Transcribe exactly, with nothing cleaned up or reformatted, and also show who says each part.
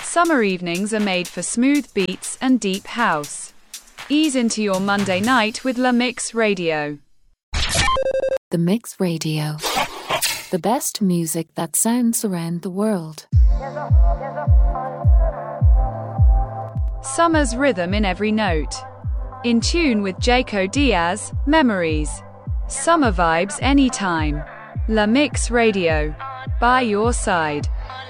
Speaker 1: Summer evenings are made for smooth beats and deep house. Ease into your Monday night with La Mix Radio.
Speaker 2: The Mix Radio. The best music that sounds around the world.
Speaker 1: Summer's rhythm in every note. In tune with Jaco Diaz, Memories. Summer vibes anytime. La Mix Radio. By your side.